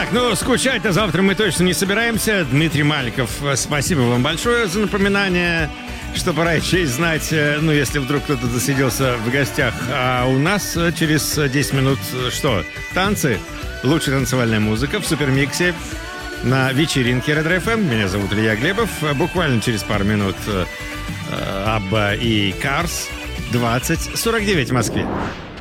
Так, ну, скучать-то завтра мы точно не собираемся. Дмитрий Маликов, спасибо вам большое за напоминание, что пора честь знать, ну, если вдруг кто-то засиделся в гостях. А у нас через 10 минут что? Танцы, лучшая танцевальная музыка в супермиксе на вечеринке Red FM. Меня зовут Илья Глебов. Буквально через пару минут Абба и Cars 2049 в Москве.